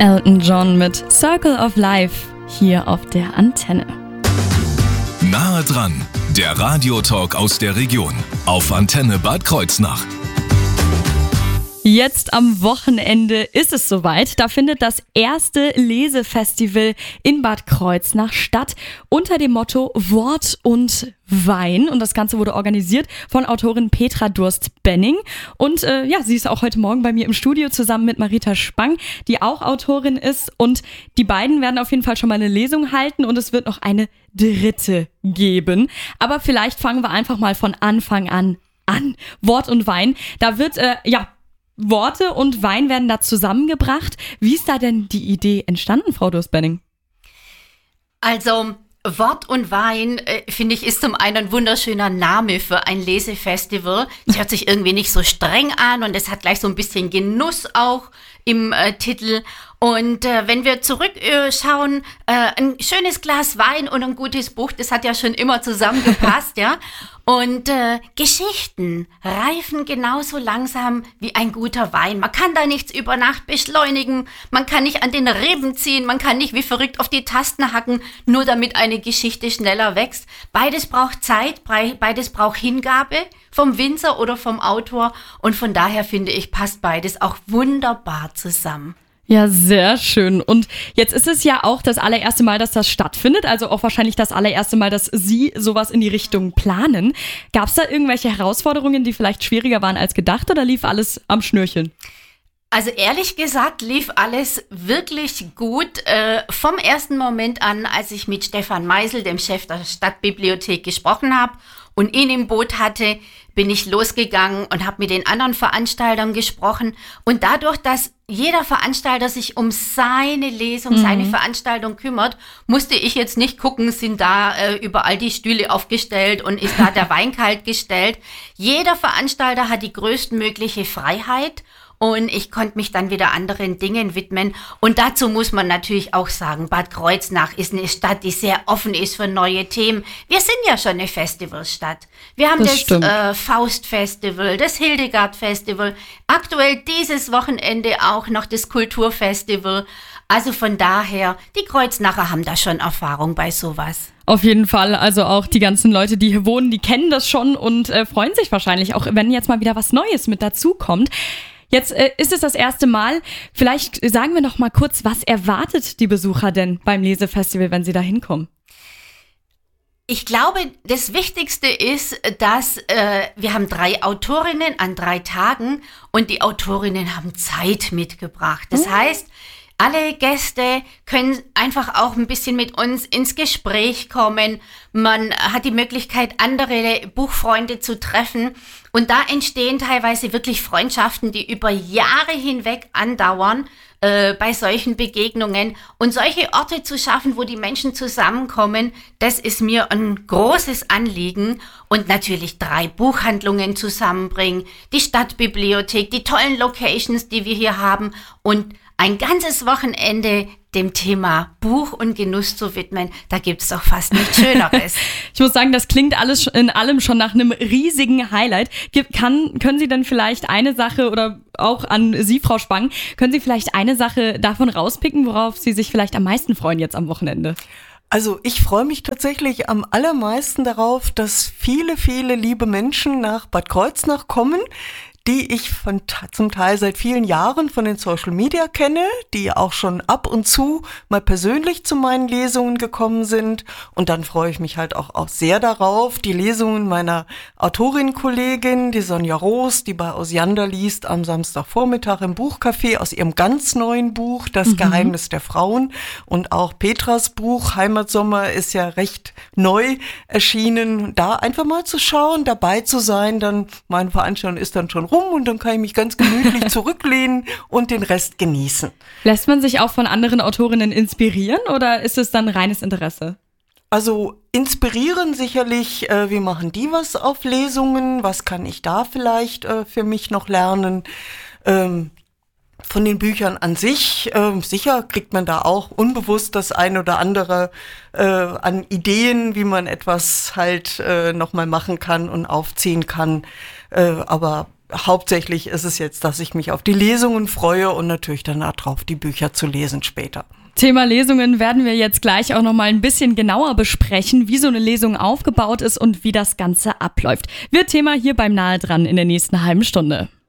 Elton John mit Circle of Life hier auf der Antenne. Nahe dran, der Radiotalk aus der Region auf Antenne Bad Kreuznach. Jetzt am Wochenende ist es soweit. Da findet das erste Lesefestival in Bad Kreuznach statt unter dem Motto Wort und Wein. Und das Ganze wurde organisiert von Autorin Petra Durst-Benning. Und sie ist auch heute Morgen bei mir im Studio zusammen mit Marita Spang, die auch Autorin ist. Und die beiden werden auf jeden Fall schon mal eine Lesung halten und es wird noch eine dritte geben. Aber vielleicht fangen wir einfach mal von Anfang an. Wort und Wein. Da wird, Worte und Wein werden da zusammengebracht. Wie ist da denn die Idee entstanden, Frau Durst-Benning? Also Wort und Wein, finde ich, ist zum einen ein wunderschöner Name für ein Lesefestival. Es hört sich irgendwie nicht so streng an und es hat gleich so ein bisschen Genuss auch im Titel. Und wenn wir zurückschauen, ein schönes Glas Wein und ein gutes Buch, das hat ja schon immer zusammengepasst, ja. Und Geschichten reifen genauso langsam wie ein guter Wein. Man kann da nichts über Nacht beschleunigen, man kann nicht an den Reben ziehen, man kann nicht wie verrückt auf die Tasten hacken, nur damit eine Geschichte schneller wächst. Beides braucht Zeit, beides braucht Hingabe vom Winzer oder vom Autor. Und von daher finde ich, passt beides auch wunderbar zusammen. Ja, sehr schön. Und jetzt ist es ja auch das allererste Mal, dass das stattfindet, also auch wahrscheinlich das allererste Mal, dass Sie sowas in die Richtung planen. Gab es da irgendwelche Herausforderungen, die vielleicht schwieriger waren als gedacht oder lief alles am Schnürchen? Also ehrlich gesagt lief alles wirklich gut. Vom ersten Moment an, als ich mit Stefan Meisel, dem Chef der Stadtbibliothek, gesprochen habe und ihn im Boot hatte, bin ich losgegangen und habe mit den anderen Veranstaltern gesprochen. Und dadurch, dass jeder Veranstalter sich um seine Lesung, seine Veranstaltung kümmert, musste ich jetzt nicht gucken, sind da überall die Stühle aufgestellt und ist da der Wein kalt gestellt. Jeder Veranstalter hat die größtmögliche Freiheit. Und ich konnte mich dann wieder anderen Dingen widmen. Und dazu muss man natürlich auch sagen, Bad Kreuznach ist eine Stadt, die sehr offen ist für neue Themen. Wir sind ja schon eine Festivalstadt. Wir haben das Faust-Festival, das Hildegard-Festival, aktuell dieses Wochenende auch noch das Kulturfestival. Also von daher, die Kreuznacher haben da schon Erfahrung bei sowas. Auf jeden Fall, also auch die ganzen Leute, die hier wohnen, die kennen das schon und freuen sich wahrscheinlich auch, wenn jetzt mal wieder was Neues mit dazukommt. Jetzt ist es das erste Mal. Vielleicht sagen wir noch mal kurz, was erwartet die Besucher denn beim Lesefestival, wenn sie da hinkommen? Ich glaube, das Wichtigste ist, dass wir haben 3 Autorinnen an 3 Tagen und die Autorinnen haben Zeit mitgebracht. Das heißt, alle Gäste können einfach auch ein bisschen mit uns ins Gespräch kommen. Man hat die Möglichkeit, andere Buchfreunde zu treffen. Und da entstehen teilweise wirklich Freundschaften, die über Jahre hinweg andauern bei solchen Begegnungen. Und solche Orte zu schaffen, wo die Menschen zusammenkommen, das ist mir ein großes Anliegen. Und natürlich 3 Buchhandlungen zusammenbringen, die Stadtbibliothek, die tollen Locations, die wir hier haben und ein ganzes Wochenende dem Thema Buch und Genuss zu widmen, da gibt's doch fast nichts Schöneres. Ich muss sagen, das klingt alles in allem schon nach einem riesigen Highlight. Können Sie denn vielleicht eine Sache oder auch an Sie, Frau Spang, können Sie vielleicht eine Sache davon rauspicken, worauf Sie sich vielleicht am meisten freuen jetzt am Wochenende? Also ich freue mich tatsächlich am allermeisten darauf, dass viele, viele liebe Menschen nach Bad Kreuznach kommen, die ich zum Teil seit vielen Jahren von den Social Media kenne, die auch schon ab und zu mal persönlich zu meinen Lesungen gekommen sind. Und dann freue ich mich halt auch sehr darauf, die Lesungen meiner Autorin-Kollegin, die Sonja Roos, die bei Osiander liest, am Samstagvormittag im Buchcafé aus ihrem ganz neuen Buch, Das Geheimnis der Frauen. Und auch Petras Buch, Heimatsommer, ist ja recht neu erschienen. Da einfach mal zu schauen, dabei zu sein, dann meine Veranstaltung ist dann schon rum und dann kann ich mich ganz gemütlich zurücklehnen und den Rest genießen. Lässt man sich auch von anderen Autorinnen inspirieren oder ist es dann reines Interesse? Also inspirieren sicherlich, wie machen die was auf Lesungen, was kann ich da vielleicht für mich noch lernen? Von den Büchern an sich, sicher kriegt man da auch unbewusst das ein oder andere an Ideen, wie man etwas halt nochmal machen kann und aufziehen kann. Aber hauptsächlich ist es jetzt, dass ich mich auf die Lesungen freue und natürlich dann darauf, die Bücher zu lesen später. Thema Lesungen werden wir jetzt gleich auch noch mal ein bisschen genauer besprechen, wie so eine Lesung aufgebaut ist und wie das Ganze abläuft. Wird Thema hier beim Nahe dran in der nächsten halben Stunde.